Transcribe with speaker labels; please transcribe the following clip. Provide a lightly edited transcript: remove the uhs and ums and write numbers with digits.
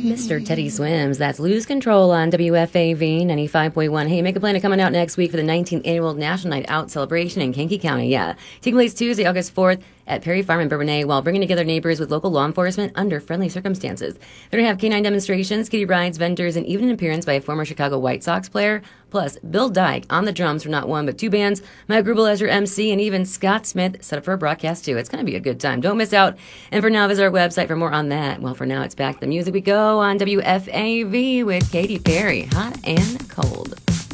Speaker 1: Mr. Teddy Swims. That's Lose Control on WFAV 95.1. Hey, make a plan to coming out next week for the 19th Annual National Night Out celebration in Kankakee County. Yeah. Taking place Tuesday, August 4th at Perry Farm in Bourbonnais while bringing together neighbors with local law enforcement under friendly circumstances. They're going to have canine demonstrations, kitty rides, vendors, and even an appearance by a former Chicago White Sox player. Plus, Bill Dyke on the drums for not one but two bands, Mike Grubel as your MC, and even Scott Smith set up for a broadcast too. It's going to be a good time. Don't miss out. And for now, visit our website for more on that. Well, for now, it's back to the music we go on WFAV with Katy Perry, Hot and Cold.